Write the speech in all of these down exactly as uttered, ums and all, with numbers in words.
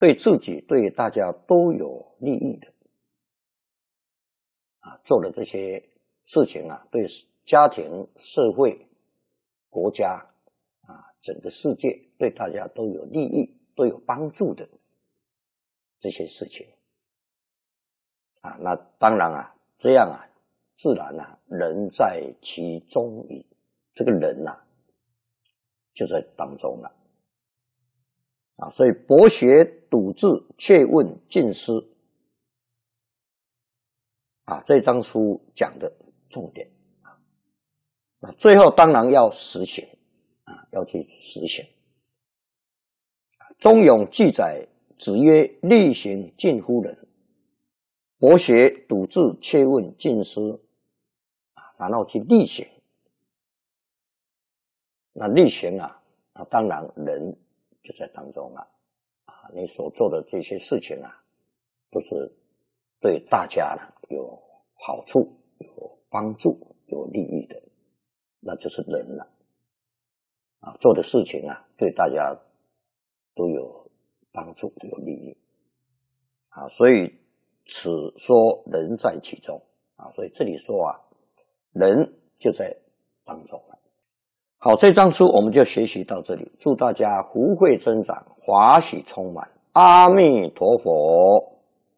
对自己对大家都有利益的啊，做的这些事情啊，对家庭、社会、国家啊，整个世界对大家都有利益、都有帮助的这些事情啊，那当然啊，这样啊，自然啊，人在其中矣。这个人啊，就在当中了啊，所以博学、笃志、切问、尽思啊，这张书讲的重点啊，那最后当然要实行啊，要去实行。中庸记载，子曰：“力行近乎人。”博学、笃志、切问、尽思啊，然后去力行。那力行啊，那当然人就在当中了啊，你所做的这些事情啊，都是对大家呢有好处、有帮助、有利益的，那就是人了啊，做的事情啊，对大家都有帮助、有利益啊，所以此说人在其中啊，所以这里说啊，人就在当中了。好，这张书我们就学习到这里，祝大家福慧增长，华喜充满，阿弥陀佛。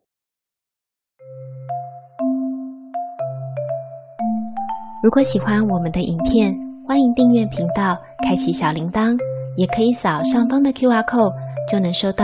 如果喜欢我们的影片，欢迎订阅频道，开启小铃铛，也可以扫上方的 Q R code，就能收到